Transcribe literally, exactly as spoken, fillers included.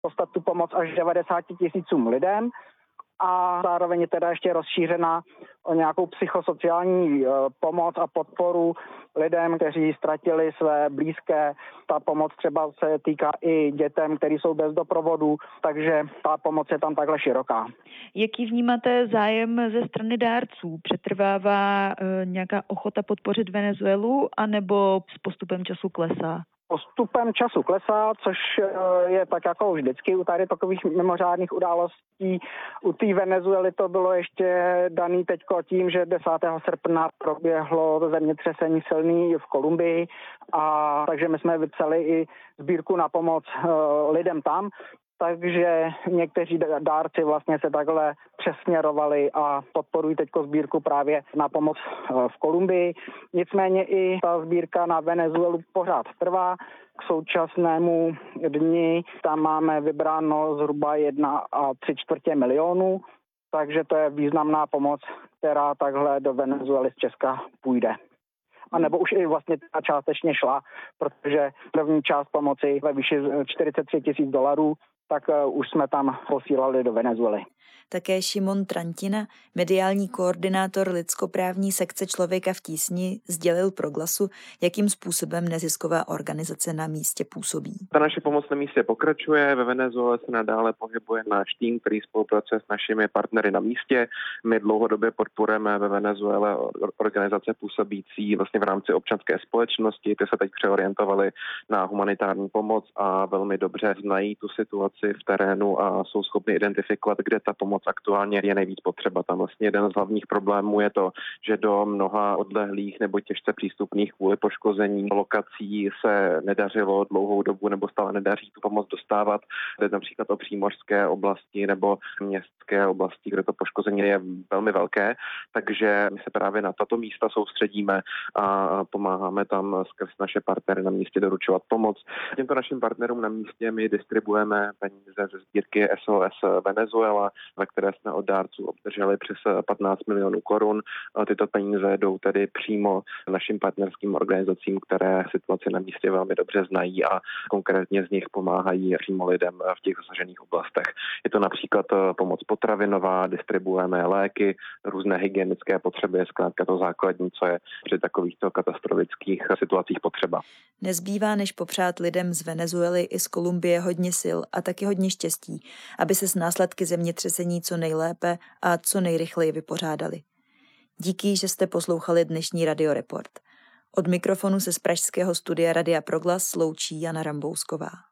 poslat tu pomoc až devadesáti tisícům lidem. A zároveň je teda ještě rozšířena o nějakou psychosociální pomoc a podporu lidem, kteří ztratili své blízké. Ta pomoc třeba se týká i dětem, kteří jsou bez doprovodu, takže ta pomoc je tam takhle široká. Jaký vnímáte zájem ze strany dárců? Přetrvává e, nějaká ochota podpořit Venezuelu, anebo s postupem času klesá? Postupem času klesá, což je tak jako vždycky u tady takových mimořádných událostí. U té Venezuely to bylo ještě daný teďko tím, že desátého srpna proběhlo zemětřesení silný v Kolumbii, a takže my jsme vypsali i sbírku na pomoc lidem tam. Takže někteří dárci vlastně se takhle přesměrovali a podporují teďko sbírku právě na pomoc v Kolumbii. Nicméně i ta sbírka na Venezuelu pořád trvá. K současnému dni tam máme vybráno zhruba jedna a tři čtvrtě milionů, takže to je významná pomoc, která takhle do Venezuely z Česka půjde. A nebo už i vlastně ta částečně šla, protože první část pomoci ve výši čtyřicet tři tisíc dolarů, tak už jsme tam posílali do Venezuely. Také Šimon Trantina, mediální koordinátor lidskoprávní sekce Člověka v tísni, sdělil Proglasu, jakým způsobem nezisková organizace na místě působí. Ta naše pomoc na místě pokračuje, ve Venezuele se nadále pohybuje náš tým, který spolupracuje s našimi partnery na místě. My dlouhodobě podporujeme ve Venezuele organizace působící vlastně v rámci občanské společnosti, ty se teď přeorientovaly na humanitární pomoc a velmi dobře znají tu situaci v terénu a jsou schopni identifikovat, kde ta pomoc aktuálně je nejvíc potřeba. Tam vlastně jeden z hlavních problémů je to, že do mnoha odlehlých nebo těžce přístupných kvůli poškození lokací se nedařilo dlouhou dobu nebo stále nedaří tu pomoc dostávat. Jde například o přímořské oblasti nebo městské oblasti, kde to poškození je velmi velké, takže my se právě na tato místa soustředíme a pomáháme tam skrz naše partnery na místě doručovat pomoc. Těmto našim partnerům na místě my distribuujeme peníze ze sbírky S O S Venezuela, ve které jsme od dárců obdrželi přes patnáct milionů korun. Tyto peníze jdou tedy přímo našim partnerským organizacím, které situaci na místě velmi dobře znají a konkrétně z nich pomáhají přímo lidem v těch zasažených oblastech. Je to například pomoc potravinová, distribuujeme léky, různé hygienické potřeby, je zkrátka to základní, co je při takovýchto katastrofických situacích potřeba. Nezbývá než popřát lidem z Venezuely i z Kolumbie hodně sil a taky hodně štěstí, aby se s následky zemětřesení co nejlépe a co nejrychleji vypořádali. Díky, že jste poslouchali dnešní Radioreport. Od mikrofonu se z pražského studia Radia Proglas loučí Jana Rambousková.